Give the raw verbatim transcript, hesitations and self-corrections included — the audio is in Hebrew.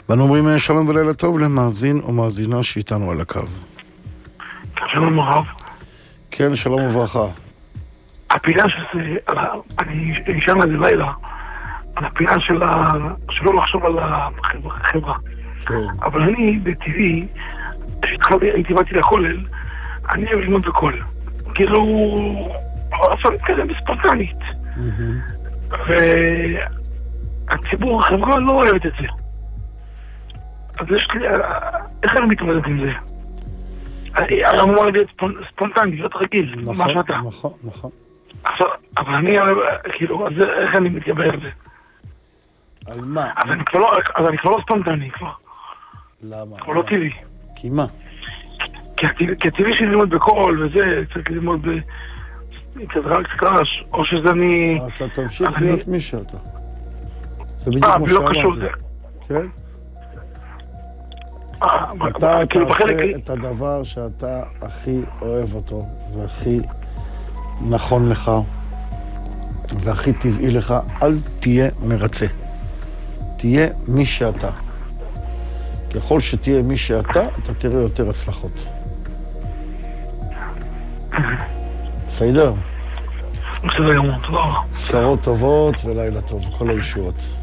ואנו אומרים שלום ולילה טוב למאזין או מאזינה שאיתנו על הקו. שלום הרב. כן, שלום וברכה. הפינה שזה, אני אשאר לזה לילה, על הפינה של שלא לחשוב על החברה. כן. אבל אני, בטבעי, כשהתחלתי, הייתי באתי לכולל, אני אוהב ללמוד בקול. כאילו, אפשר להתקדם בספונטנית. והציבור, החברה לא אוהבת את זה. אז יש לי, איך אני מתמודד עם זה? אני אמור להיות ספונטני, להיות רגיל, מה שאתה. נכון, נכון. עכשיו, אבל אני, כאילו, אז איך אני מתגבר על זה? על מה? אז אני כבר לא ספונטני, כבר. למה? כבר לא טבעי. כי מה? כי הטבעי שלי ללמוד בקול וזה, צריך ללמוד בכדרג קרש, או שזה אני... אז אתה תמשיך להיות מי שאתה. זה בדיוק אה, כמו ולא קשור שאמרתי. זה. כן? אתה תעשה את הדבר שאתה הכי אוהב אותו, והכי נכון לך, והכי טבעי לך. אל תהיה מרצה. תהיה מי שאתה. ככל שתהיה מי שאתה, אתה תראה יותר הצלחות. פיידר. בסדר גמור, תודה רבה. שרות טובות ולילה טוב, כל הישועות.